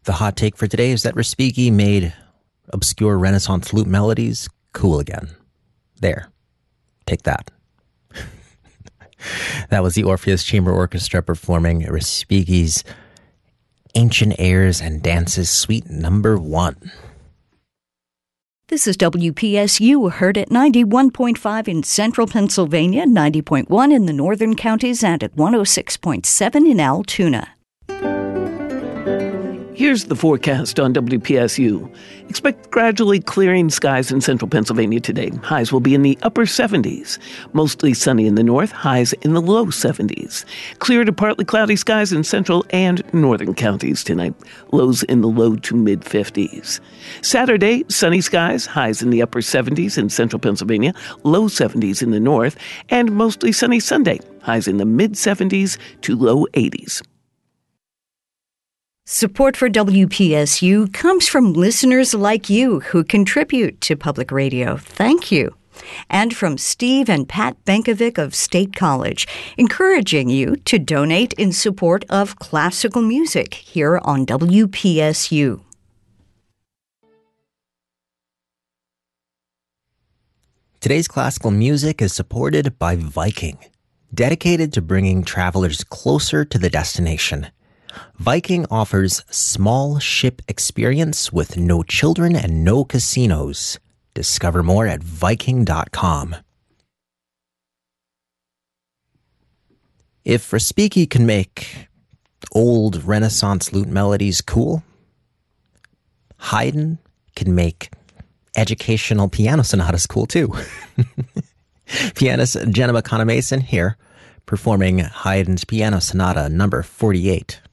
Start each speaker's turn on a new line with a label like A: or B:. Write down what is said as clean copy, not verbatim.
A: The hot take for today is that Respighi made obscure Renaissance lute melodies cool again. There. Take that. That was the Orpheus Chamber Orchestra performing Respighi's Ancient Airs and Dances Suite Number 1.
B: This is WPSU, heard at 91.5 in central Pennsylvania, 90.1 in the northern counties, and at 106.7 in Altoona.
C: Here's the forecast on WPSU. Expect gradually clearing skies in central Pennsylvania today. Highs will be in the upper 70s. Mostly sunny in the north, highs in the low 70s. Clear to partly cloudy skies in central and northern counties tonight. Lows in the low to mid 50s. Saturday, sunny skies, highs in the upper 70s in central Pennsylvania, low 70s in the north, and mostly sunny Sunday. Highs in the mid 70s to low 80s.
B: Support for WPSU comes from listeners like you who contribute to public radio. Thank you. And from Steve and Pat Benkovic of State College, encouraging you to donate in support of classical music here on WPSU.
A: Today's classical music is supported by Viking, dedicated to bringing travelers closer to the destination. Viking offers small ship experience with no children and no casinos. Discover more at Viking.com. If Respighi can make old Renaissance lute melodies cool, Haydn can make educational piano sonatas cool too. Pianist Jenna McConnell Mason here performing Haydn's Piano Sonata number 48.